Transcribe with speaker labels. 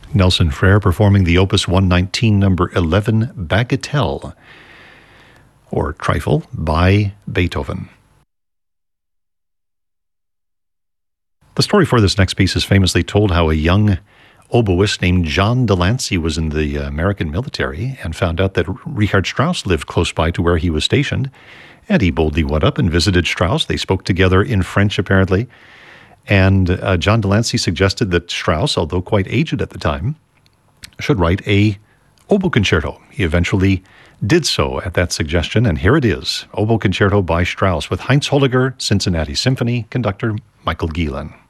Speaker 1: Nelson Frere performing the Opus 119 number 11 Bagatelle, or Trifle, by Beethoven. The story for this next piece is famously told how a young oboist named John Delancey was in the American military and found out that Richard Strauss lived close by to where he was stationed, and he boldly went up and visited Strauss. They spoke together in French, apparently, and John Delancey suggested that Strauss, although quite aged at the time, should write a oboe concerto. He eventually did so at that suggestion, and here it is, Oboe Concerto by Strauss with Heinz Holliger, Cincinnati Symphony, conductor Michael Gielen.